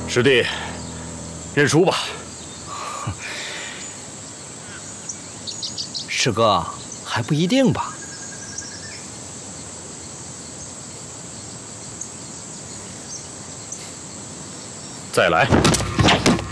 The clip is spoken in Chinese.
师弟，认输吧。 师哥，还不一定吧。 再来。